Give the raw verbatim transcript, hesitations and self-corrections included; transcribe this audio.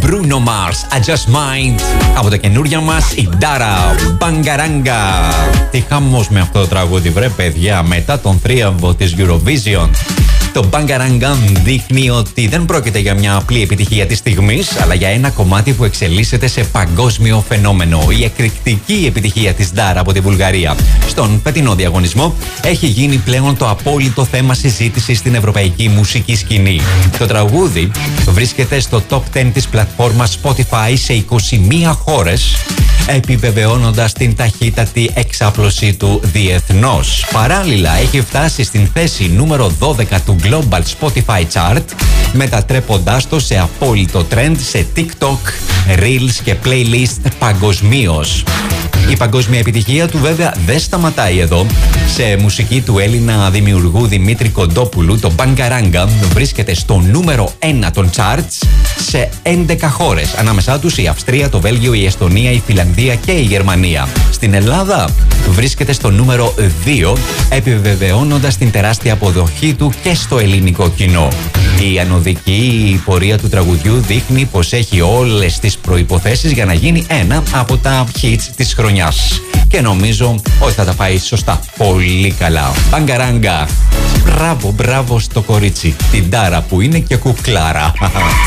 Bruno Mars, I Just Might. Από τα καινούρια μας η Dara, Bangaranga. Τι χαμός με αυτό το τραγούδι, βρε παιδιά, μετά τον θρίαμβο της Eurovision. Το Bangaranga δείχνει ότι δεν πρόκειται για μια απλή επιτυχία της στιγμής, αλλά για ένα κομμάτι που εξελίσσεται σε παγκόσμιο φαινόμενο. Η εκρηκτική επιτυχία της Dara από τη Βουλγαρία στον φετινό διαγωνισμό έχει γίνει πλέον το απόλυτο θέμα συζήτησης στην ευρωπαϊκή μουσική σκηνή. Το τραγούδι βρίσκεται στο top δέκα της πλατφόρμας Spotify σε είκοσι μία χώρες, επιβεβαιώνοντας την ταχύτατη εξάπλωση του διεθνώς. Παράλληλα, έχει φτάσει στην θέση νούμερο δώδεκα του Global Spotify Chart, μετατρέποντάς το σε απόλυτο trend σε TikTok, Reels και Playlist παγκοσμίως. Η παγκόσμια επιτυχία του βέβαια δεν σταματάει εδώ. Σε μουσική του Έλληνα δημιουργού Δημήτρη Κοντόπουλου, το Bangaranga βρίσκεται στο νούμερο ένα των charts σε έντεκα χώρες. Ανάμεσά τους η Αυστρία, το Βέλγιο, η Εστονία, η Φιλανδία και η Γερμανία. Στην Ελλάδα βρίσκεται στο νούμερο δύο, επιβεβαιώνοντας την τεράστια αποδοχή του και στο ελληνικό κοινό. Η ανωδική πορεία του τραγουδιού δείχνει πως έχει όλες τις προϋποθέσεις για να γίνει ένα από τα hits της χρονιάς. Και νομίζω ότι θα τα πάει σωστά, πολύ καλά. Bangaranga. Μπράβο, μπράβο στο κορίτσι, την Dara που είναι και κουκλάρα.